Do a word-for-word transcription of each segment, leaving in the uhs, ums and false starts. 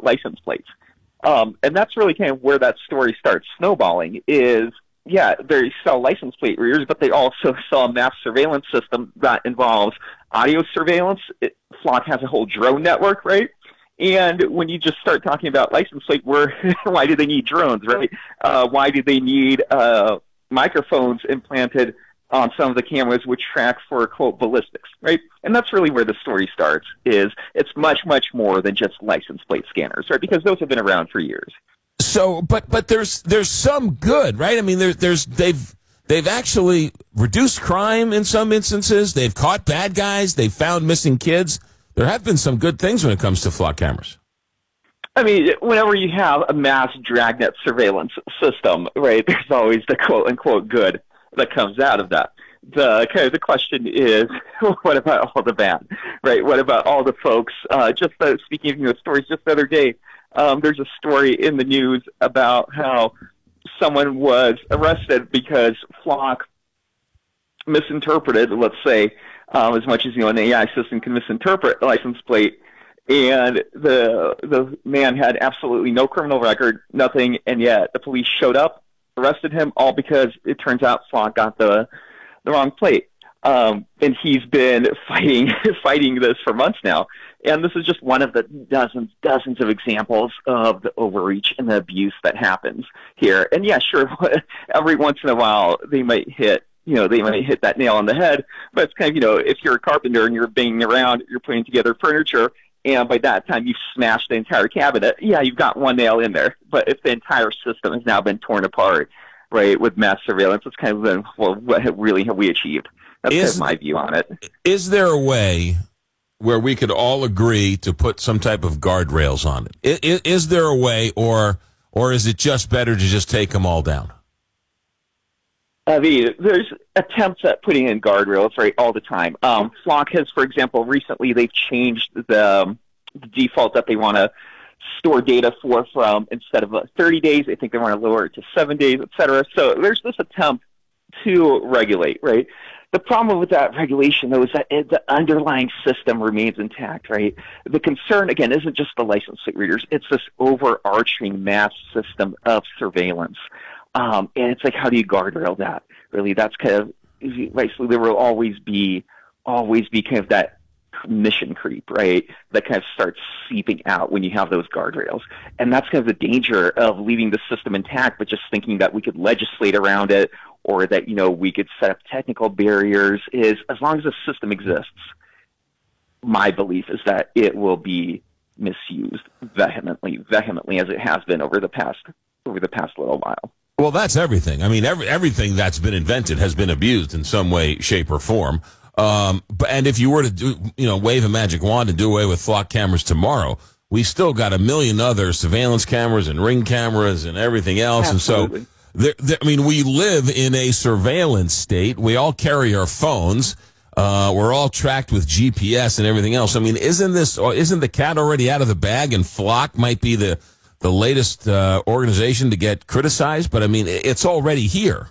license plates. Um, and that's really kind of where that story starts snowballing is, yeah, they sell license plate readers, but they also sell a mass surveillance system that involves audio surveillance. It, Flock has a whole drone network, right? And when you just start talking about license plate, where why do they need drones, right? Uh, why do they need uh, microphones implanted on some of the cameras which track for, quote, ballistics, right? And that's really where the story starts, is it's much, much more than just license plate scanners, right? Because those have been around for years. So, but but there's there's some good, right? I mean, there, there's they've they've actually reduced crime in some instances. They've caught bad guys. They've found missing kids. There have been some good things when it comes to Flock cameras. I mean, whenever you have a mass dragnet surveillance system, right, there's always the quote-unquote good that comes out of that. The kind of the question is, what about all the bad, right? What about all the folks? Uh, just uh, speaking of you know, stories, just the other day, um, there's a story in the news about how someone was arrested because Flock misinterpreted, let's say, um, as much as you know an A I system can misinterpret a license plate, and the the man had absolutely no criminal record, nothing, and yet the police showed up, arrested him, all because it turns out Flock got the the wrong plate. Um, and he's been fighting fighting this for months now. And this is just one of the dozens, dozens of examples of the overreach and the abuse that happens here. And yeah, sure, every once in a while they might hit, you know, they might hit that nail on the head. But it's kind of, you know, if you're a carpenter and you're banging around, you're putting together furniture, and by that time you've smashed the entire cabinet, yeah, you've got one nail in there. But if the entire system has now been torn apart, right, with mass surveillance, it's kind of been, well, what really have we achieved? That's is, kind of my view on it. Is there a way where we could all agree to put some type of guardrails on it? Is, is there a way, or or is it just better to just take them all down? I mean, there's attempts at putting in guardrails, right, all the time. Um, Flock has, for example, recently they've changed the, um, the default that they want to store data for from, instead of uh, thirty days, I think they want to lower it to seven days, et cetera. So there's this attempt to regulate, right? The problem with that regulation, though, is that it, the underlying system remains intact, right? The concern, again, isn't just the license plate readers. It's this overarching mass system of surveillance. Um, and it's like, how do you guardrail that? Really, that's kind of, right? So there will always be, always be kind of that mission creep, right? That kind of starts seeping out when you have those guardrails. And that's kind of the danger of leaving the system intact, but just thinking that we could legislate around it, or that, you know, we could set up technical barriers. Is as long as the system exists, my belief is that it will be misused vehemently, vehemently as it has been over the past, over the past little while. Well, that's everything. I mean, every, everything that's been invented has been abused in some way, shape, or form. Um, but, and if you were to do, you know, wave a magic wand and do away with Flock cameras tomorrow, we still got a million other surveillance cameras and ring cameras and everything else. Absolutely. And so, there, there, I mean, we live in a surveillance state. We all carry our phones. Uh, we're all tracked with G P S and everything else. I mean, isn't this, isn't the cat already out of the bag? And Flock might be the, the latest uh, organization to get criticized, but I mean, it's already here.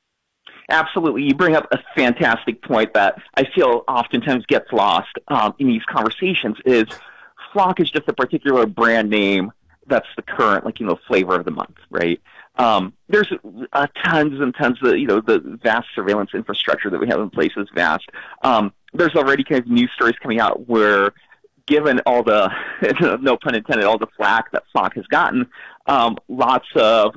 Absolutely. You bring up a fantastic point that I feel oftentimes gets lost um, in these conversations is Flock is just a particular brand name that's the current, like, you know, flavor of the month, right? Um, there's uh, tons and tons of, you know, the vast surveillance infrastructure that we have in place is vast. Um, there's already kind of news stories coming out where, given all the, no pun intended, all the flack that Flock has gotten, um, lots of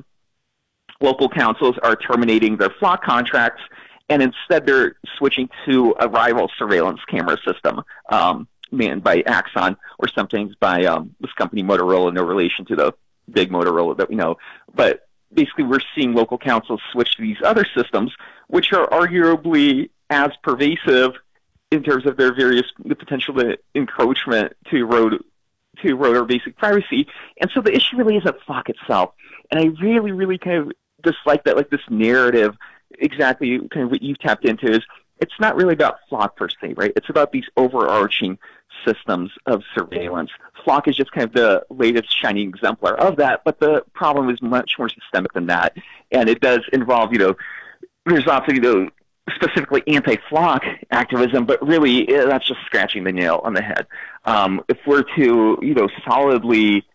local councils are terminating their Flock contracts, and instead they're switching to a rival surveillance camera system um, manned by Axon, or sometimes by um, this company Motorola, no relation to the big Motorola that we know. But basically we're seeing local councils switch to these other systems, which are arguably as pervasive in terms of their various, the potential encroachment to erode, to erode our basic privacy. And so the issue really isn't Flock itself. And I really, really kind of dislike that, like, this narrative, exactly kind of what you've tapped into, is it's not really about Flock per se, right? It's about these overarching systems of surveillance. Flock is just kind of the latest shining exemplar of that, but the problem is much more systemic than that. And it does involve, you know, there's often, you know, specifically anti-Flock activism, but really eh, that's just scratching the nail on the head. Um, if we're to, you know, solidly